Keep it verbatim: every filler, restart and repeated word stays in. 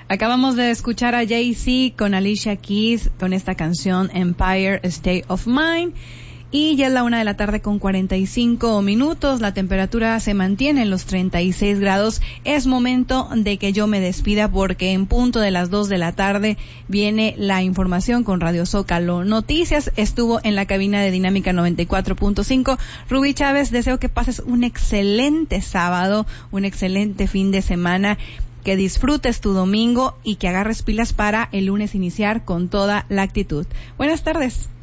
Acabamos de escuchar a Jay-Z con Alicia Keys con esta canción Empire State of Mind. Y ya es la una de la tarde con cuarenta y cinco minutos. La temperatura se mantiene en los treinta y seis grados. Es momento de que yo me despida porque en punto de las dos de la tarde viene la información con Radio Zócalo Noticias. Estuvo en la cabina de Dinámica noventa y cuatro punto cinco. Rubí Chávez, deseo que pases un excelente sábado, un excelente fin de semana. Que disfrutes tu domingo y que agarres pilas para el lunes iniciar con toda la actitud. Buenas tardes.